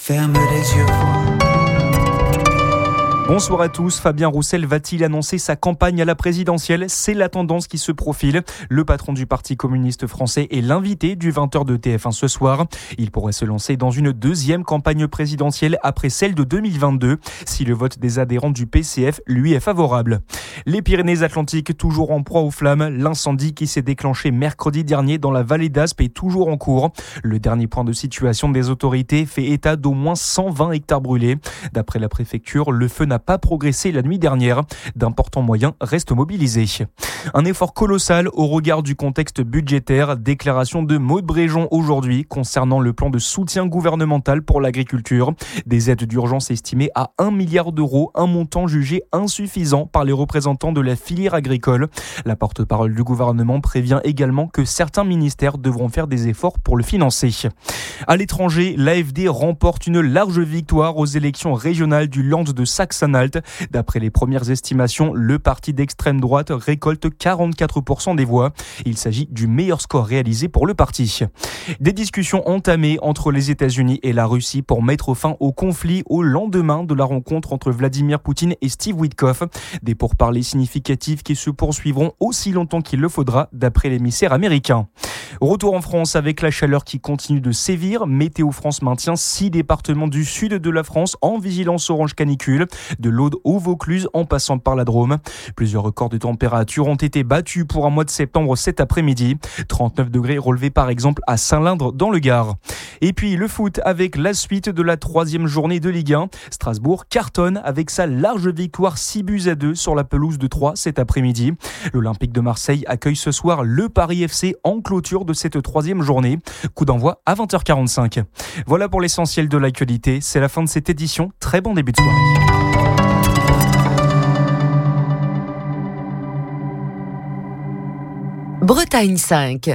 Ferme les yeux. Bonsoir à tous. Fabien Roussel va-t-il annoncer sa campagne à la présidentielle ? C'est la tendance qui se profile. Le patron du Parti communiste français est l'invité du 20h de TF1 ce soir. Il pourrait se lancer dans une deuxième campagne présidentielle après celle de 2022, si le vote des adhérents du PCF lui est favorable. Les Pyrénées-Atlantiques toujours en proie aux flammes. L'incendie qui s'est déclenché mercredi dernier dans la vallée d'Aspe est toujours en cours. Le dernier point de situation des autorités fait état d'au moins 120 hectares brûlés. D'après la préfecture, le feu n'a pas progressé la nuit dernière. D'importants moyens restent mobilisés. Un effort colossal au regard du contexte budgétaire. Déclaration de Maud Bréjon aujourd'hui concernant le plan de soutien gouvernemental pour l'agriculture. Des aides d'urgence estimées à 1 milliard d'euros, un montant jugé insuffisant par les représentants de la filière agricole. La porte-parole du gouvernement prévient également que certains ministères devront faire des efforts pour le financer. À l'étranger, l'AfD remporte une large victoire aux élections régionales du Land de Saxe-Anhalt. D'après les premières estimations, le parti d'extrême droite récolte 44% des voix. Il s'agit du meilleur score réalisé pour le parti. Des discussions entamées entre les États-Unis et la Russie pour mettre fin au conflit au lendemain de la rencontre entre Vladimir Poutine et Steve Witkoff. Des pourparlers significatifs qui se poursuivront aussi longtemps qu'il le faudra, d'après l'émissaire américain. Retour en France avec la chaleur qui continue de sévir. Météo France maintient 6 départements du sud de la France en vigilance orange canicule, de l'Aude au Vaucluse en passant par la Drôme. Plusieurs records de température ont été battus pour un mois de septembre cet après-midi. 39 degrés relevés par exemple à Saint-Lindre dans le Gard. Et puis le foot avec la suite de la 3e journée de Ligue 1. Strasbourg cartonne avec sa large victoire 6-2 sur la pelouse de Troyes cet après-midi. L'Olympique de Marseille accueille ce soir le Paris FC en clôture de cette 3e journée. Coup d'envoi à 20h45. Voilà pour l'essentiel de l'actualité. C'est la fin de cette édition. Très bon début de soirée. Bretagne 5.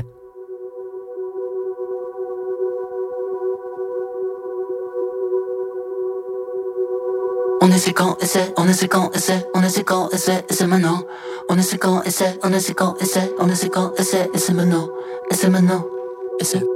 On est séquent, essaie, on est séquent, essaie, on est séquent, essaie, et c'est maintenant. On est séquent, essaie, on est séquent, essaie, on est séquent, essaie, et c'est maintenant, et c'est maintenant, et c'est.